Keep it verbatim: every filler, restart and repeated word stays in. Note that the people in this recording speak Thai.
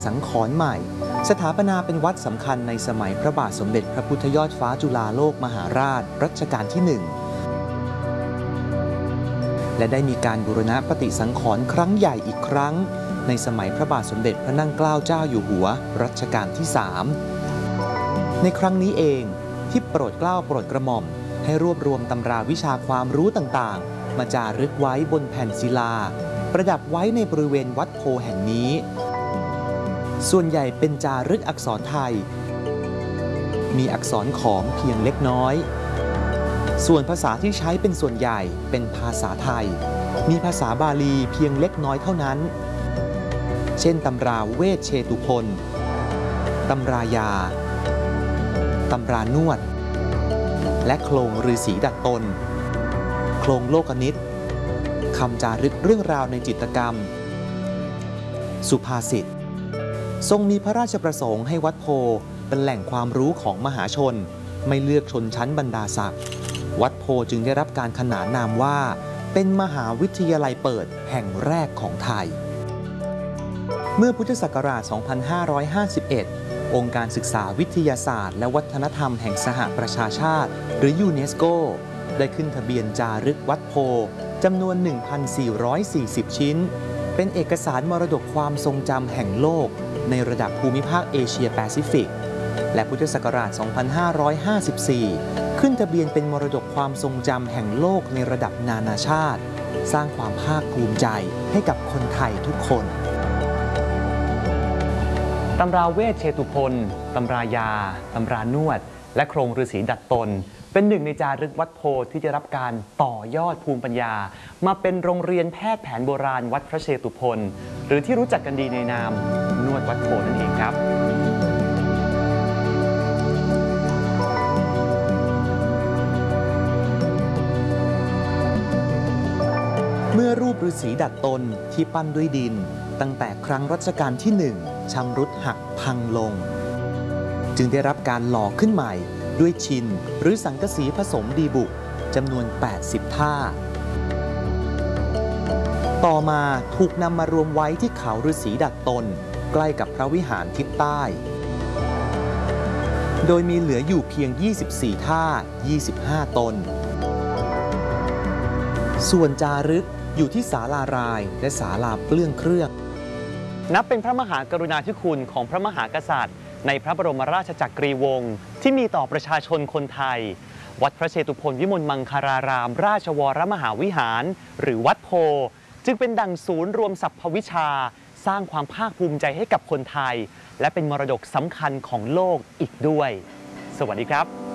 สังขรณ์ใหม่สถาปนาเป็นวัดสำคัญในสมัยพระบาทสมเด็จพระพุทธยอดฟ้าจุฬาโลกมหาราชรัชกาลที่หนึ่งและได้มีการบูรณะปฏิสังขรณ์ครั้งใหญ่อีกครั้งในสมัยพระบาทสมเด็จพระนั่งเกล้าเจ้าอยู่หัวรัชกาลที่สามในครั้งนี้เองที่โปรดเกล้าโปรดกระหม่อมให้รวบรวมตำราวิชาความรู้ต่างๆมาจารึกไว้บนแผ่นศิลาประดับไว้ในบริเวณวัดโพแห่งนี้ส่วนใหญ่เป็นจารึกอักษรไทยมีอักษรขอมเพียงเล็กน้อยส่วนภาษาที่ใช้เป็นส่วนใหญ่เป็นภาษาไทยมีภาษาบาลีเพียงเล็กน้อยเท่านั้นเช่นตำราเวชเชตุพนตำรายาตำรานวดและโครงฤาษีดัดตนโครงโลกนิตคำจารึกเรื่องราวในจิตรกรรมสุภาษิตทรงมีพระราชประสงค์ให้วัดโพเป็นแหล่งความรู้ของมหาชนไม่เลือกชนชั้นบรรดาศักดิ์วัดโพจึงได้รับการขนานนามว่าเป็นมหาวิทยาลัยเปิดแห่งแรกของไทยเมื่อพุทธศักราช สองพันห้าร้อยห้าสิบเอ็ด องค์การศึกษาวิทยาศาสตร์และวัฒนธรรมแห่งสหประชาชาติหรือยูเนสโกได้ขึ้นทะเบียนจารึกวัดโพจำนวน หนึ่งพันสี่ร้อยสี่สิบ ชิ้นเป็นเอกสารมรดกความทรงจำแห่งโลกในระดับภูมิภาคเอเชียแปซิฟิกและพุทธศักราช สองพันห้าร้อยห้าสิบสี่ ขึ้นทะเบียนเป็นมรดกความทรงจำแห่งโลกในระดับนานาชาติสร้างความภาคภูมิใจให้กับคนไทยทุกคนตำราเวชเชตุพนตำรายาตำรานวดและโครงฤาษีดัดตนเป็นหนึ่งในจารึกวัดโพที่จะรับการต่อยอดภูมิปัญญามาเป็นโรงเรียนแพทย์แผนโบราณวัดพระเชตุพนหรือที่รู้จักกันดีในนามนวดวัดโพนั่นเองครับเมื่อรูปฤาษีดัดตนที่ปั้นด้วยดินตั้งแต่ครั้งรัชกาลที่หนึ่งชำรุดหักพังลงจึงได้รับการหล่อขึ้นใหม่ด้วยชินหรือสังกะสีผสมดีบุกจำนวนแปดสิบท่าต่อมาถูกนำมารวมไว้ที่เขาฤาษีดัดตนใกล้กับพระวิหารทิศใต้โดยมีเหลืออยู่เพียงยี่สิบสี่ท่ายี่สิบห้าตนส่วนจารึกอยู่ที่ศาลารายและศาลาเปลื้องเครื่องนับเป็นพระมหากรุณาธิคุณของพระมหากษัตริย์ในพระบรมราชจักรีวงศ์ที่มีต่อประชาชนคนไทยวัดพระเชตุพนวิมลมังคารารามราชวรมหาวิหารหรือวัดโพจึงเป็นดั่งศูนย์รวมสรรพวิชาสร้างความภาคภูมิใจให้กับคนไทยและเป็นมรดกสำคัญของโลกอีกด้วยสวัสดีครับ